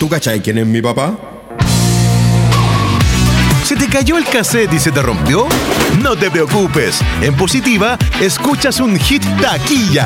¿Tú cachai quién es mi papá? ¿Se te cayó el cassette y se te rompió? No te preocupes. En Positiva, escuchas un hit taquilla